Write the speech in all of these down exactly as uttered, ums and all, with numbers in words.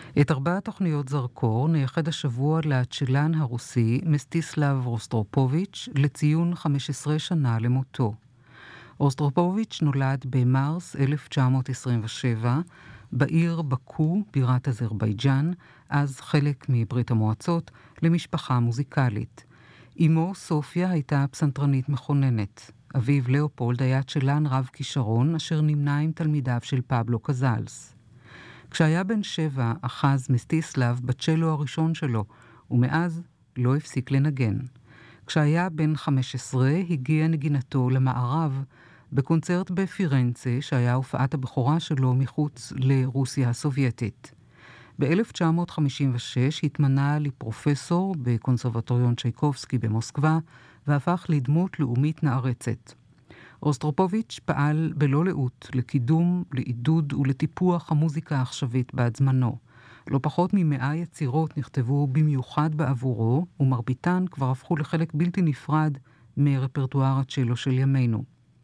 את ארבע תוכניות זרקור נייחד השבוע לצ'לן הרוסי מסטיסלב רוסטרופוביץ' לציון חמש עשרה שנה למותו. רוסטרופוביץ' נולד במרס אלף תשע מאות עשרים ושבע בעיר בקו, בירת אזרבייג'אן, אז חלק מברית המועצות, למשפחה מוזיקלית. אמו סופיה הייתה פסנתרנית מכוננת. אביו לאופולד היה צ'לן רב כישרון אשר נמנה עם תלמידיו של פבלו קזלס. כשהיה בן שבע אחז מסטיסלב בצ'לו הראשון שלו, ומאז לא הפסיק לנגן. כשהיה בן חמש עשרה הגיע נגינתו למערב בקונצרט בפירנצה שהיה הופעת הבכורה שלו מחוץ לרוסיה הסובייטית. ב-אלף תשע מאות חמישים ושש התמנה לפרופסור בקונסרבטוריון צ'ייקובסקי במוסקבה והפך לדמות לאומית נערצת. רוסטרופוביץ' פעל בלא לאות לקידום, לעידוד ולטיפוח המוזיקה העכשווית בעד זמנו. לא פחות ממאה יצירות נכתבו במיוחד בעבורו, ומרביתן כבר הפכו לחלק בלתי נפרד מרפרטואר הצ'לו של ימינו.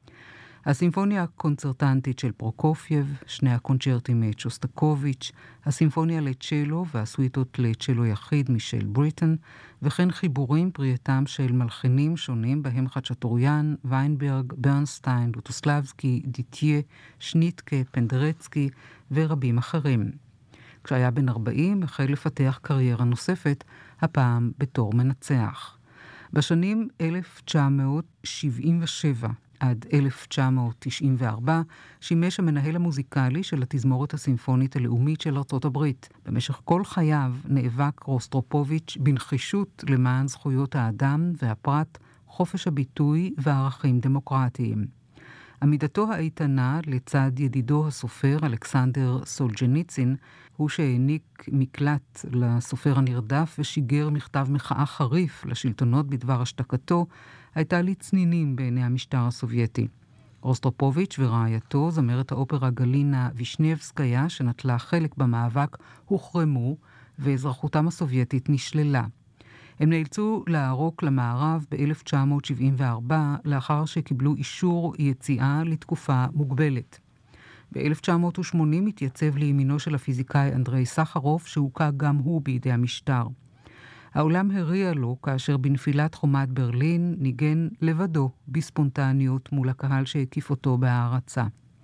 הסימפוניה הקונצרטנטית של פרוקופייב, שני הקונצ'רטים מצ'וסטקוביץ', הסימפוניה לצ'לו והסוויטות לצ'לו יחיד משל בריטן, וכן חיבורים פרייתם של מלחינים שונים בהם חצ'טוריאן, ויינברג, ברנסטיין, לוטוסלבסקי, דיטיה, שניטקה, פנדרצקי ורבים אחרים. כשהיה בן ארבעים החל לפתח קריירה נוספת, הפעם בתור מנצח. בשנים אלף תשע מאות שבעים ושבע עד אלף תשע מאות תשעים וארבע שימש המנהל המוזיקלי של התזמורת הסימפונית הלאומית של ארצות הברית. במשך כל חייו נאבק רוסטרופוביץ' בנחישות למען זכויות האדם והפרט, חופש הביטוי וערכים דמוקרטיים. עמידתו האיתנה לצד ידידו הסופר אלכסנדר סולג'ניצין הוא שהעניק מקלט לסופר הנרדף ושיגר מכתב מחאה חריף לשלטונות בדבר השתקתו, הייתה לצנינים בעיני המשטר הסובייטי. רוסטרופוביץ' ורעייתו, זמרת האופרה גלינה וישניבסקיה, שנטלה חלק במאבק, הוחרמו ואזרחותם הסובייטית נשללה. הם נאלצו לערוק למערב ב-אלף תשע מאות שבעים וארבע לאחר שקיבלו אישור יציאה לתקופה מוגבלת. ב-אלף תשע מאות ושמונים התייצב לימינו של הפיזיקאי אנדרי סחרוף, שהוקע גם הוא בידי המשטר. העולם הריע לו כאשר בנפילת חומת ברלין ניגן לבדו בספונטניות מול הקהל שהקיף אותו בהערצה.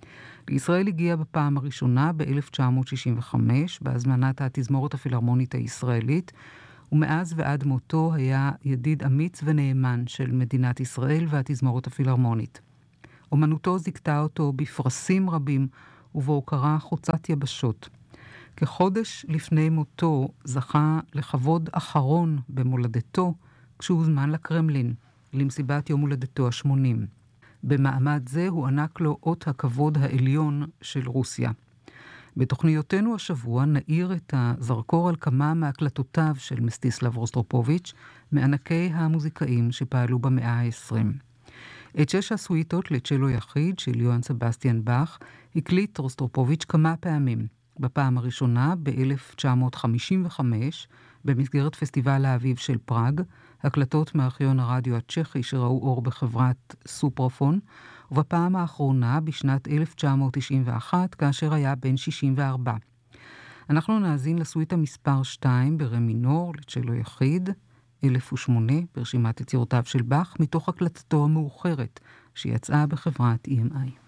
לישראל הגיע בפעם הראשונה ב-אלף תשע מאות שישים וחמש בהזמנת התזמורת הפילהרמונית הישראלית, ומאז ועד מותו היה ידיד אמיץ ונאמן של מדינת ישראל והתזמורת הפילהרמונית. אומנותו זיכתה אותו בפרסים רבים ובהוקרה חוצת יבשות. כחודש לפני מותו זכה לכבוד אחרון במולדתו כשהוזמן לקרמלין, למסיבת יום הולדתו השמונים. במעמד זה הוא ענק לו אות הכבוד העליון של רוסיה. בתוכניותינו השבוע נאיר את הזרקור על כמה מהקלטותיו של מסטיסלב רוסטרופוביץ', מענקי המוזיקאים שפעלו במאה ה-עשרים. את שש הסוויטות לצ'לו יחיד של יוהאן סבסטיאן באך הקליט רוסטרופוביץ' כמה פעמים. בפעם הראשונה ב-אלף תשע מאות חמישים וחמש במסגרת פסטיבל האביב של פראג, הקלטות מארכיון הרדיו הצ'כי שראו אור בחברת סופרופון, ובפעם האחרונה בשנת אלף תשע מאות תשעים ואחת כאשר היה בן שישים וארבע. אנחנו נאזין לסוויטה מספר שתיים ברה מינור לצ'לו יחיד, אלף ושמונה ברשימת יצירותיו של באך, מתוך הקלטתו המאוחרת שיצאה בחברת אי אם איי.